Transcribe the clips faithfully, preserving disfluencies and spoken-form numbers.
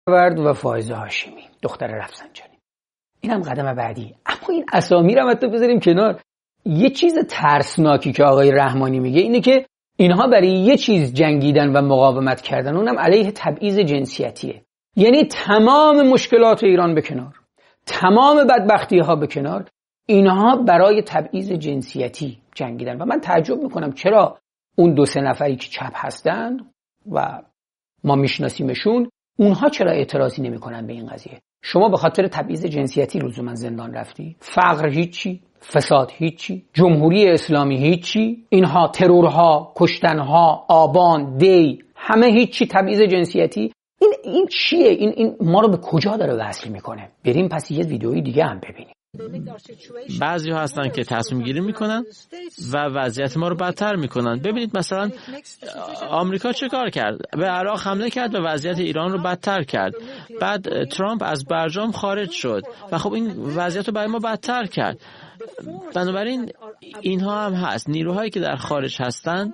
ورد و فائزه هاشمی دختر رفسنجانی. اینم قدم بعدی. اما این اسامی رو حتی بذاریم کنار. یه چیز ترسناکی که آقای رحمانی میگه اینه که اینها برای یه چیز جنگیدن و مقاومت کردن، اونم علیه تبعیض جنسیتیه. یعنی تمام مشکلات ایران به کنار، تمام بدبختی ها به کنار، اینها برای تبعیض جنسیتی جنگیدن. و من تعجب میکنم چرا اون دو سه نفری که چپ هستن و ما میشناسیمشون، اونها چرا اعتراضی نمیکنن به این قضیه؟ شما به خاطر تبعیض جنسیتی لزوما زندان رفتی؟ فقر هیچی، فساد هیچی، جمهوری اسلامی هیچی، اینها ترورها، کشتنها، آبان، دی، همه هیچی، تبعیض جنسیتی. این این چیه؟ این این ما رو به کجا داره وصل میکنه؟ بریم پس یه ویدئوی دیگه هم ببینیم. بعضی ها هستن که تصمیم گیری میکنن و وضعیت ما رو بدتر میکنن. ببینید مثلا آمریکا چه کار کرد؟ به عراق حمله کرد و وضعیت ایران رو بدتر کرد. بعد ترامپ از برجام خارج شد و خب این وضعیت رو برای ما بدتر کرد. بنابراین اینها هم هست. نیروهایی که در خارج هستن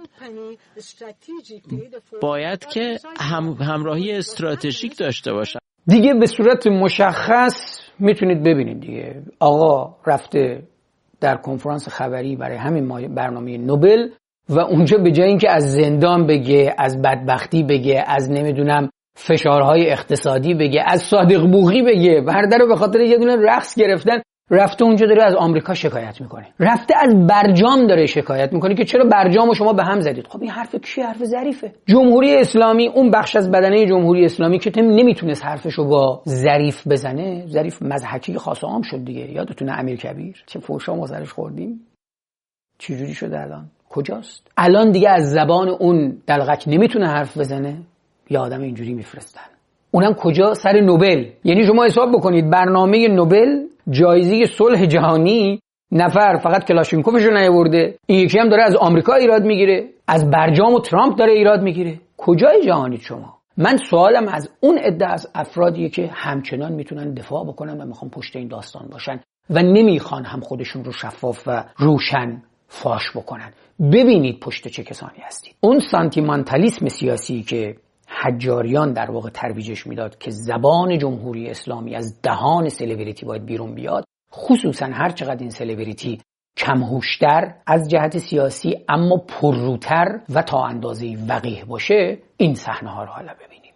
باید که هم همراهی استراتژیک داشته باشن. دیگه به صورت مشخص میتونید ببینید دیگه آقا رفته در کنفرانس خبری برای همین برنامه نوبل و اونجا به جای اینکه از زندان بگه، از بدبختی بگه، از نمیدونم فشارهای اقتصادی بگه، از صادق بوقی بگه، برادر رو به خاطر یه دونه رقص گرفتن، رفته اونجا داره از آمریکا شکایت میکنه، رفته از برجام داره شکایت میکنه که چرا برجام و شما به هم زدید. خب این حرف کی؟ حرف ظریفه. جمهوری اسلامی، اون بخش از بدنه جمهوری اسلامی که نمیتونست حرفشو با ظریف بزنه، ظریف مضحکی خاص عام شد دیگه. یادتونه امیرکبیر چه فوشا ما سرش خوردیم؟ چجوری شده الان؟ کجاست؟ الان دیگه از زبان اون دلغک نمیتونه حرف بزنه، یا آدم اینجوری میفرستن. اونم کجا؟ سر نوبل. یعنی شما حساب بکنید برنامه نوبل، جایزه صلح جهانی، نفر فقط کلاشینکوفشو نیاورده، این یکی هم داره از آمریکا ایراد میگیره، از برجام و ترامپ داره ایراد میگیره. کجای جهانید شما؟ من سوالم از اون عده از افرادیه که همچنان میتونن دفاع بکنن و میخوان پشت این داستان باشن و نمیخوان هم خودشون رو شفاف و روشن فاش بکنن. ببینید پشت چه کسانی هستید. اون سانتیمانتالیسم سیاسی که حجاریان در واقع ترویجش میداد که زبان جمهوری اسلامی از دهان سلبریتی باید بیرون بیاد، خصوصا هر چقدر این سلبریتی کمهوشتر از جهت سیاسی اما پرروتر و تا اندازه‌ای وقیح باشه، این صحنه ها رو حالا ببینیم.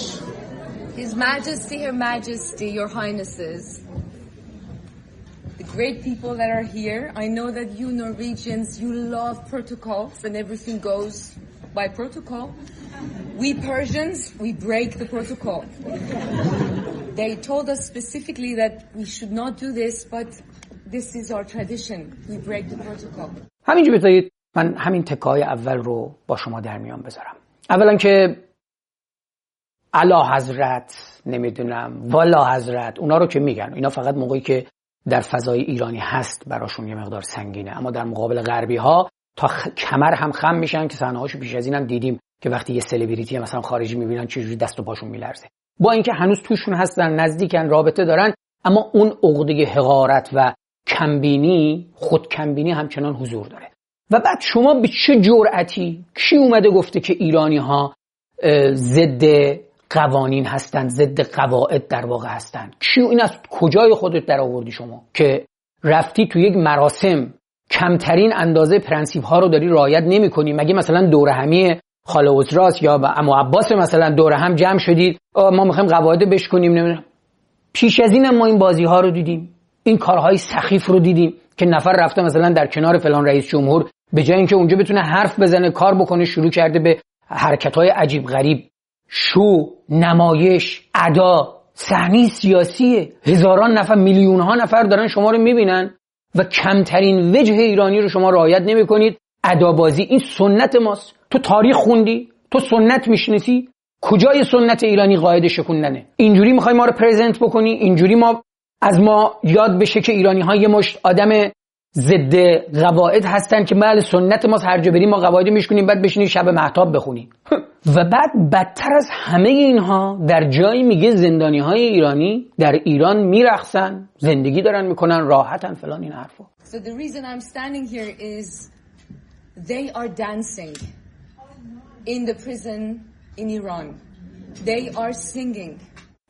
His Majesty, Her Majesty, Your Highnesses, the great people that are here, I know that you Norwegians, you love protocols and everything goes by protocol. We Persians, we break the protocol. They told us specifically that we should not do this, but this is our tradition. We break the protocol. همینجا بذارید من همین تکای اول رو با شما در میان بذارم. اولا که اعلی حضرت، نمیدونم والا حضرت، اونا رو که میگن، اینا فقط موقعی که در فضای ایرانی هست براشون یه مقدار سنگینه، اما در مقابل غربی ها تا خ... کمر هم خم میشن که صحنه هاشو پیش از اینم دیدیم که وقتی یه سلبریتی مثلا خارجی میبینن چجوری دست و پاشون میلرزه، با اینکه هنوز توشون هستن، نزدیکن، رابطه دارن، اما اون عقده حقارت و کمبینی، خود کمبینی همچنان حضور داره. و بعد شما به چه جرأتی، کی اومده گفته که ایرانی ها ضد قوانین هستن، ضد قواعد در واقع هستن؟ کی؟ این از کجای خودت در آوردی شما که رفتی تو یک مراسم کمترین اندازه پرنسیپ ها رو داری رعایت نمی کنی؟ مگه مثلا دوره همی خاله عذراست یا عمو عباس مثلا دوره هم جمع شدید ما میخوایم قواعد بشکنیم؟ نمیدونم. پیش از اینم ما این بازی ها رو دیدیم، این کارهای سخیف رو دیدیم که نفر رفته مثلا در کنار فلان رئیس جمهور، به جای اینکه اونجا بتونه حرف بزنه، کار بکنه، شروع کرده به حرکت‌های عجیب غریب، شو، نمایش، ادا، صحنه سیاسی. هزاران نفر، میلیون‌ها نفر دارن شما رو میبینن و کمترین وجه ایرانی رو شما رعایت نمی‌کنید. ادابازی این سنت ماست. تو تاریخ خوندی؟ تو سنت میشناسی؟ کجای سنت ایرانی قاعده شکوندنه؟ اینجوری میخوای ما رو پرزنت بکنی؟ اینجوری ما از ما یاد بشه که ایرانی ها یه مشت آدم ضد قواعد هستن که بله سنت ما هر جا بریم ما قواعد میشکنیم، بعد بشینیم شب مهتاب بخونیم. و بعد بدتر از همه اینها در جایی میگه زندانی های ایرانی در ایران میرقصن، زندگی دارن میکنن، راحتن، فلان این حرفا. So the reason I'm standing here is they are dancing in the prison in Iran. They are singing.